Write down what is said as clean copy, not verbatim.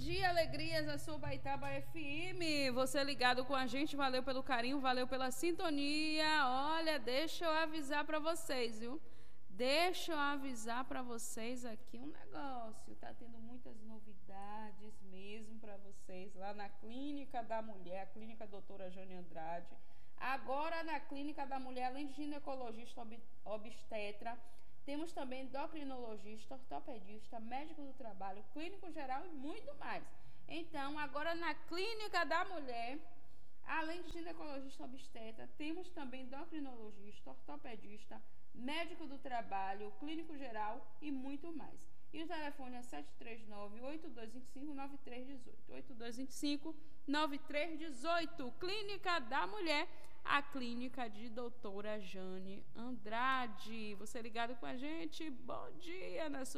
de alegrias a sua Baitaba FM. Você ligado com a gente, valeu pelo carinho, valeu pela sintonia. Olha, deixa eu avisar para vocês, viu? Deixa eu avisar para vocês aqui um negócio. Tá tendo muitas novidades mesmo para vocês lá na Clínica da Mulher, a Clínica Doutora Jane Andrade. Agora na Clínica da Mulher, além de ginecologista obstetra, temos também endocrinologista, ortopedista, médico do trabalho, clínico geral e muito mais. Então, agora na Clínica da Mulher, além de ginecologista obstetra, temos também endocrinologista, ortopedista, médico do trabalho, clínico geral e muito mais. E o telefone é 739-8225-9318. 8225-9318. Clínica da Mulher, a clínica de doutora Jane Andrade. Você ligado com a gente? Bom dia na sua